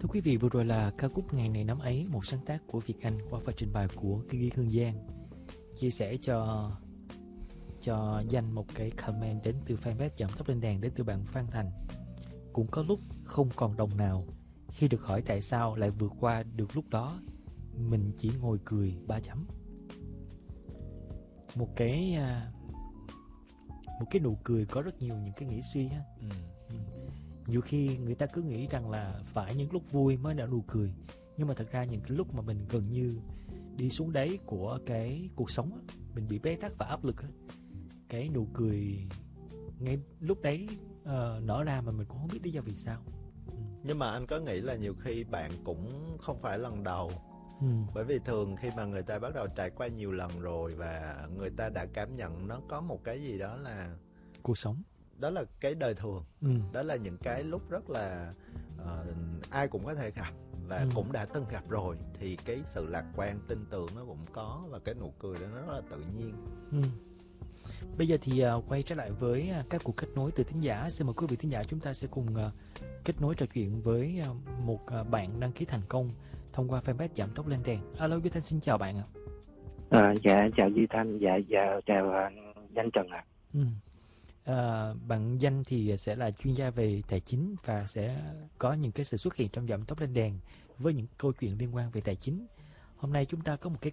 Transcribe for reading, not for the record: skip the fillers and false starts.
Thưa quý vị, vừa rồi là ca khúc Ngày này năm ấy, một sáng tác của Việt Anh qua phần trình bày của Ghi Hương Giang. Chia sẻ cho Danh một cái comment đến từ fanpage Giọng Tóc Lên Đàn, đến từ bạn Phan Thành. Cũng có lúc không còn đồng nào, khi được hỏi tại sao lại vượt qua được lúc đó, mình chỉ ngồi cười 3 chấm. Một cái nụ cười có rất nhiều những cái nghĩ suy ha. Nhiều khi người ta cứ nghĩ rằng là phải những lúc vui mới nở nụ cười, nhưng mà thật ra những cái lúc mà mình gần như đi xuống đáy của cái cuộc sống á, mình bị bế tắc và áp lực á, cái nụ cười ngay lúc đấy nở ra mà mình cũng không biết lý do vì sao. Nhưng mà anh có nghĩ là nhiều khi bạn cũng không phải lần đầu. Bởi vì thường khi mà người ta bắt đầu trải qua nhiều lần rồi và người ta đã cảm nhận nó có một cái gì đó là cuộc sống, đó là cái đời thường. Đó là những cái lúc rất là ai cũng có thể gặp và cũng đã từng gặp rồi, thì cái sự lạc quan, tin tưởng nó cũng có, và cái nụ cười đó nó rất là tự nhiên. Bây giờ thì quay trở lại với các cuộc kết nối từ thính giả. Xin mời quý vị thính giả, chúng ta sẽ cùng kết nối trò chuyện với một bạn đăng ký thành công thông qua fanpage Giọng Tóc Lên Đàn. Alo Duy Thanh, xin chào bạn ạ. Dạ chào Duy Thanh, dạ chào Danh Trần ạ. Bạn Danh thì sẽ là chuyên gia về tài chính và sẽ có những cái sự xuất hiện trong Giọng Tóc Lên Đàn với những câu chuyện liên quan về tài chính. Hôm nay chúng ta có một cái